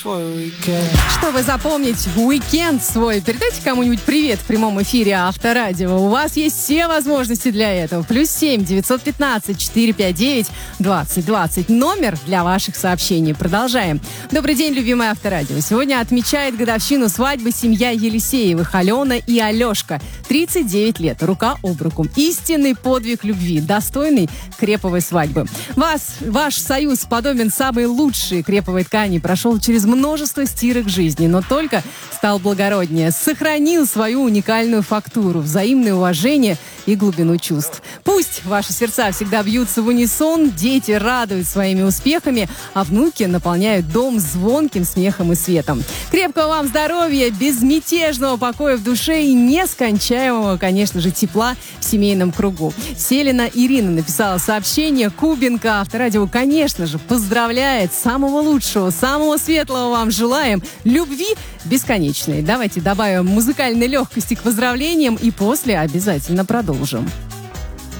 Чтобы запомнить уикенд свой, передайте кому-нибудь привет в прямом эфире Авторадио. У вас есть все возможности для этого. +7 915 459 2020. Номер для ваших сообщений. Продолжаем. Добрый день, любимое Авторадио. Сегодня отмечает годовщину свадьбы семья Елисеевых, Алена и Алешка. 39 лет. Рука об руку. Истинный подвиг любви. Достойный креповой свадьбы. Ваш союз подобен самой лучшей креповой ткани. Прошел через множество стирок жизни, но только стал благороднее. Сохранил свою уникальную фактуру, взаимное уважение и глубину чувств. Пусть ваши сердца всегда бьются в унисон, дети радуют своими успехами, а внуки наполняют дом звонким смехом и светом. Крепкого вам здоровья, безмятежного покоя в душе и нескончаемого, конечно же, тепла в семейном кругу. Селина Ирина написала сообщение. Кубинка Авторадио, конечно же, поздравляет. Самого лучшего, самого светлого вам желаем. Любви бесконечной. Давайте добавим музыкальной легкости к поздравлениям и после обязательно продолжим.